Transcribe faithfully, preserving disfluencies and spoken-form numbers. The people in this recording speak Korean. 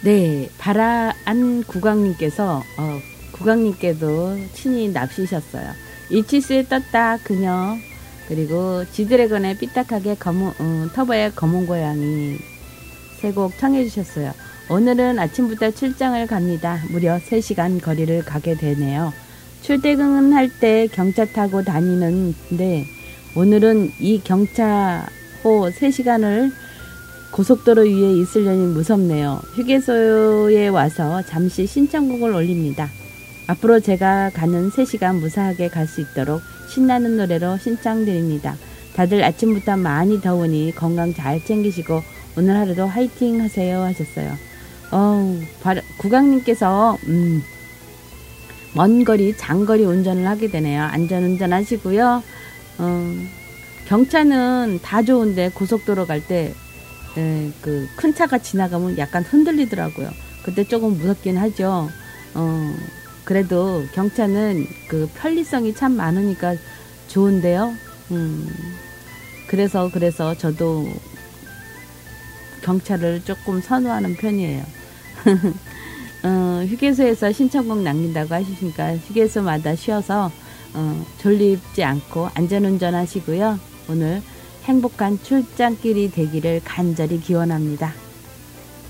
네, 바라안 국왕님께서 어, 국왕님께도 친히 납시셨어요. 일치수에 떴다 그녀, 그리고 지드래곤의 삐딱하게 검은 어, 터보의 검은 고양이 세 곡 청해 주셨어요. 오늘은 아침부터 출장을 갑니다. 무려 세 시간 거리를 가게 되네요. 출퇴근할 때 경차 타고 다니는데 오늘은 이 경차호 세 시간을 고속도로 위에 있으려니 무섭네요. 휴게소에 와서 잠시 신청곡을 올립니다. 앞으로 제가 가는 세 시간 무사하게 갈 수 있도록 신나는 노래로 신청드립니다. 다들 아침부터 많이 더우니 건강 잘 챙기시고 오늘 하루도 화이팅 하세요 하셨어요. 어우, 국왕님께서 음, 먼 거리 장거리 운전을 하게 되네요. 안전운전 하시고요. 어, 경차는 다 좋은데 고속도로 갈 때 그 큰 차가 지나가면 약간 흔들리더라고요. 그때 조금 무섭긴 하죠. 어, 그래도 경차는 그 편리성이 참 많으니까 좋은데요. 음, 그래서 그래서 저도 경차를 조금 선호하는 편이에요. 어, 휴게소에서 신청곡 남긴다고 하시니까 휴게소마다 쉬어서 어, 졸립지 않고 안전운전 하시고요. 오늘 행복한 출장길이 되기를 간절히 기원합니다.